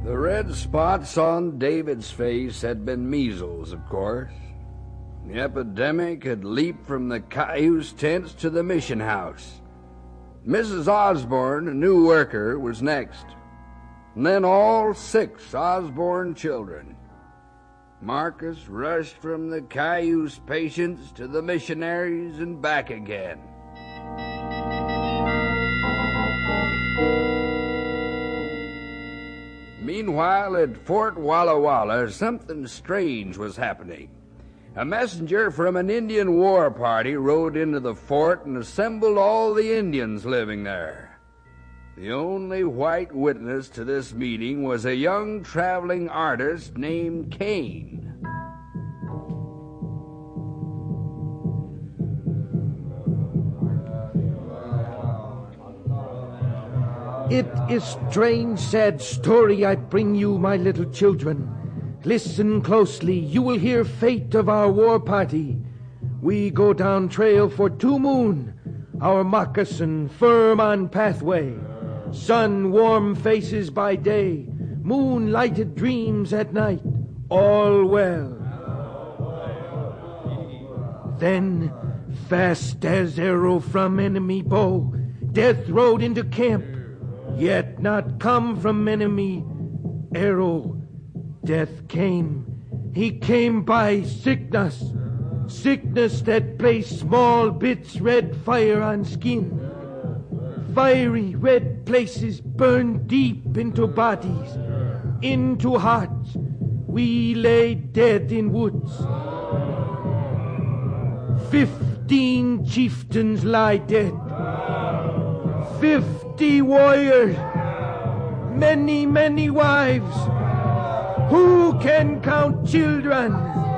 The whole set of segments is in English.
The red spots on David's face had been measles, of course. The epidemic had leaped from the cayuse tents to the mission house. Mrs. Osborne, a new worker, was next. And then all 6 Osborne children. Marcus rushed from the cayuse patients to the missionaries and back again. Meanwhile, at Fort Walla Walla, something strange was happening. A messenger from an Indian war party rode into the fort and assembled all the Indians living there. The only white witness to this meeting was a young traveling artist named Kane. It is strange, sad story I bring you, my little children. Listen closely, you will hear fate of our war party. We go down trail for 2 moon, our moccasin firm on pathway. Sun warm faces by day, moon lighted dreams at night. All well. Then, fast as arrow from enemy bow, death rode into camp. Yet not come from enemy arrow. Death came. He came by sickness. Sickness that placed small bits red fire on skin. Fiery red places burned deep into bodies, into hearts. We lay dead in woods. 15 chieftains lie dead. 50 warriors, many, many wives. Who can count children?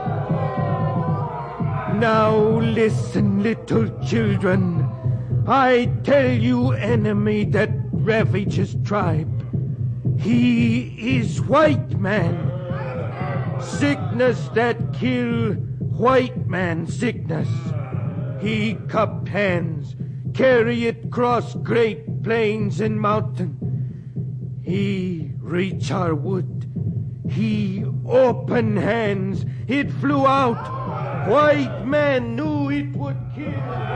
Now listen, little children. I tell you, enemy that ravages tribe. He is white man. Sickness that kill white man sickness. He cup hands. Carry it cross great plains and mountain. He reach our wood. He open hands. It flew out. White man knew it would kill.